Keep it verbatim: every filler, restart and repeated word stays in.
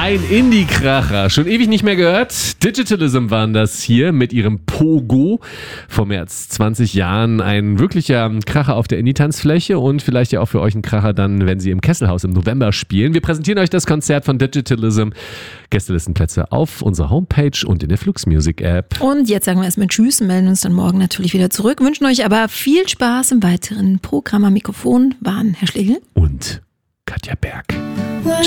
Ein Indie-Kracher, schon ewig nicht mehr gehört. Digitalism waren das hier mit ihrem Pogo. Vor mehr als zwanzig Jahren ein wirklicher Kracher auf der Indie-Tanzfläche und vielleicht ja auch für euch ein Kracher dann, wenn sie im Kesselhaus im November spielen. Wir präsentieren euch das Konzert von Digitalism. Gästelistenplätze auf unserer Homepage und in der Flux Music App. Und jetzt sagen wir erstmal Tschüss, melden uns dann morgen natürlich wieder zurück. Wünschen euch aber viel Spaß im weiteren Programm. Am Mikrofon waren Herr Schlegel und Katja Berg.